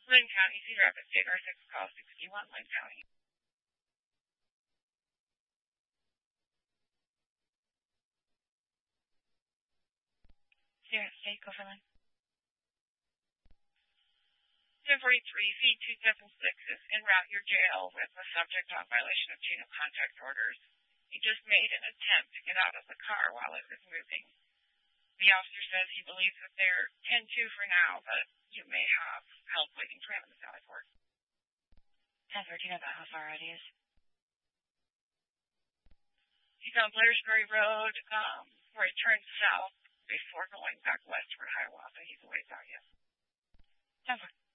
Lynn County, Cedar Rapids State, R6 call 61, Lynn County. Cedar Rapids State, go for Lynn. 1043, feed 276 is en route your jail with a subject on violation of chain of contact orders. He just made an attempt to get out of the car while it was moving. The officer says he believes that they're 10-2 for now, but you may have help waiting for him in the Valley Forge. 10-4, do you know about how far out he is? He's on Blairsbury Road, where he turns south before going back west toward Hiawatha. He's a ways out yet. 10-4.